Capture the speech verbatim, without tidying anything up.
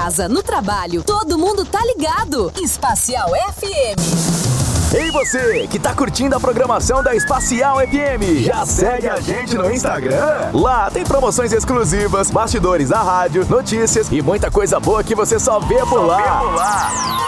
casa, no trabalho, todo mundo tá ligado. Espacial F M. Ei você, que tá curtindo a programação da Espacial F M, já segue a gente no Instagram? Lá tem promoções exclusivas, bastidores da rádio, notícias e muita coisa boa que você só vê por lá.